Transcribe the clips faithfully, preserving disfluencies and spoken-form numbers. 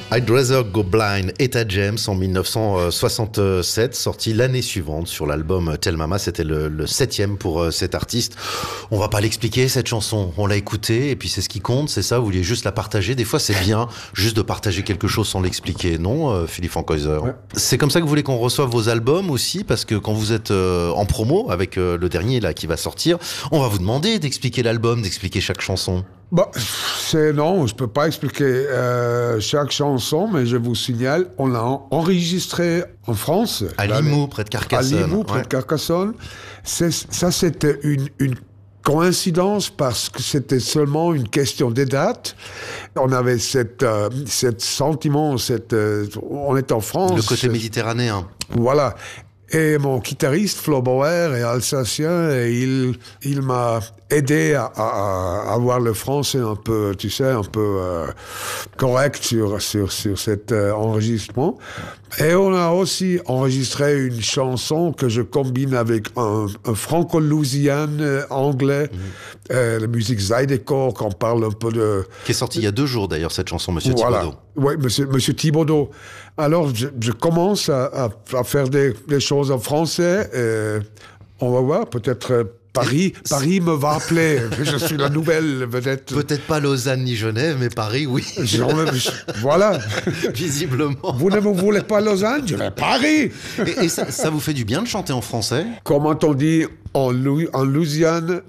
I'd Rather Go Blind, Etta James en dix-neuf cent soixante-sept, sorti l'année suivante sur l'album Tell Mama. C'était le, le septième pour euh, cet artiste. On va pas l'expliquer, cette chanson. On l'a écoutée et puis c'est ce qui compte, c'est ça. Vous vouliez juste la partager. Des fois, c'est bien juste de partager quelque chose sans l'expliquer, non, euh, Philippe Fankhäuser? Ouais. C'est comme ça que vous voulez qu'on reçoive vos albums aussi, parce que quand vous êtes euh, en promo avec euh, le dernier là qui va sortir, on va vous demander d'expliquer l'album, d'expliquer chaque chanson. Bon, c'est non, je peux pas expliquer euh, chaque chanson, mais je vous signale, on l'a enregistré en France. À Limoux, près de Carcassonne. À Limoux, près ouais. de Carcassonne. C'est, ça, c'était une, une coïncidence parce que c'était seulement une question de date. On avait cette, euh, cette sentiment, cette, euh, on est en France. Le côté méditerranéen. Voilà. Et mon guitariste, Flo Bauer, est alsacien et il, il m'a aidé à, à, à avoir le français un peu, tu sais, un peu euh, correct sur, sur, sur cet euh, enregistrement. Et on a aussi enregistré une chanson que je combine avec un, un franco-louisiane euh, anglais, mmh. euh, la musique Zydeco, qu'on parle un peu de... Qui est sortie il y a deux jours d'ailleurs, cette chanson, Monsieur voilà. Thibaudeau. Oui, Monsieur, Monsieur Thibaudeau. Alors, je, je commence à, à, à faire des, des choses en français. Et on va voir, peut-être Paris, Paris me va appeler. Je suis la nouvelle vedette. Peut-être pas Lausanne ni Genève, mais Paris, oui. Genre, voilà. Visiblement. Vous ne me voulez pas Lausanne? Je vais Paris. Et, et ça, ça vous fait du bien de chanter en français? Comment on dit en, Lou- en Louisiane?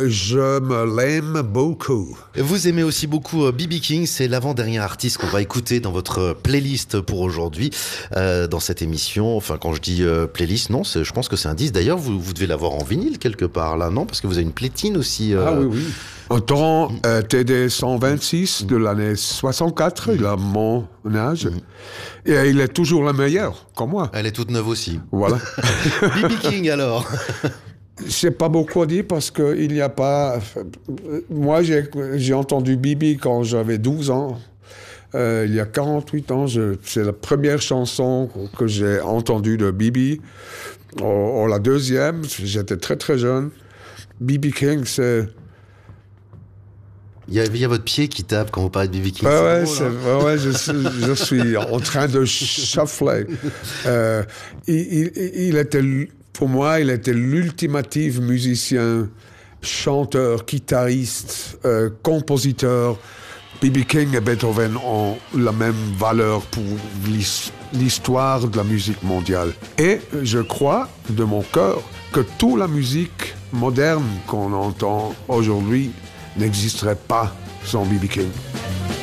Je me l'aime beaucoup. Vous aimez aussi beaucoup B B King, c'est l'avant-dernier artiste qu'on va écouter dans votre playlist pour aujourd'hui, euh, dans cette émission. Enfin, quand je dis euh, playlist, non, c'est, je pense que c'est un disque. D'ailleurs, vous, vous devez l'avoir en vinyle quelque part, là, non? Parce que vous avez une platine aussi. Euh... Ah oui, oui. Un temps euh, T D cent vingt-six de l'année soixante-quatre, il a mon âge. Et il est toujours le meilleur, comme moi. Elle est toute neuve aussi. Voilà. B B King, alors? C'est pas beaucoup à dire parce qu'il n'y a pas... Moi, j'ai, j'ai entendu Bibi quand j'avais douze ans. Euh, il y a quarante-huit ans, je, c'est la première chanson que j'ai entendue de Bibi. Oh, oh, la deuxième, j'étais très très jeune. B B King, c'est... Il y, a, il y a votre pied qui tape quand vous parlez de B B King. Ah ouais, drôle, c'est, hein. ouais, je, suis, je suis en train de shuffler. Euh, il, il, il était... Pour moi, il était l'ultimatif musicien, chanteur, guitariste, euh, compositeur. B B King et Beethoven ont la même valeur pour l'histoire de la musique mondiale. Et je crois, de mon cœur, que toute la musique moderne qu'on entend aujourd'hui n'existerait pas sans B B King.